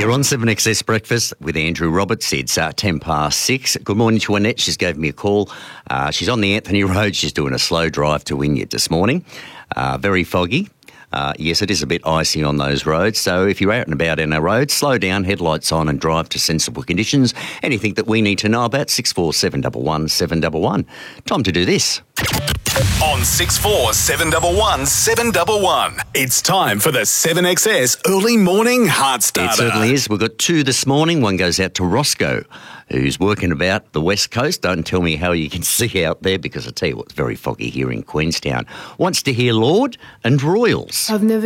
You're on 7XS Breakfast with Andrew Roberts. It's 6:10. Good morning to Annette. She's gave me a call. She's on the Anthony Road. She's doing a slow drive to Wynyard this morning. Very foggy. Yes, it is a bit icy on those roads. So if you're out and about in our roads, slow down, headlights on and drive to sensible conditions. Anything that we need to know about, 64711 711. Time to do this. On 64711 711. It's time for the 7XS Early Morning Heart Starter. It certainly is. We've got two this morning. One goes out to Roscoe, who's working about the West Coast. Don't tell me how you can see out there, because I tell you what, it's very foggy here in Queenstown. Wants to hear Lord and Royals. I've never